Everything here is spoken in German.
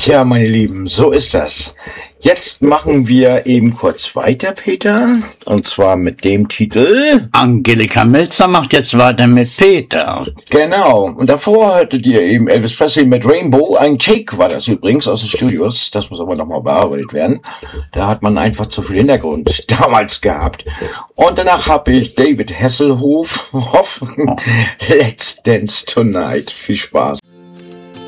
Tja, meine Lieben, so ist das. Jetzt machen wir eben kurz weiter, Peter. Und zwar mit dem Titel Angelika Milzer macht jetzt weiter mit Peter. Genau. Und davor hörtet ihr eben Elvis Presley mit Rainbow. Ein Take war das übrigens aus den Studios. Das muss aber nochmal bearbeitet werden. Da hat man einfach zu viel Hintergrund damals gehabt. Und danach habe ich David Hasselhoff. Let's Dance Tonight. Viel Spaß.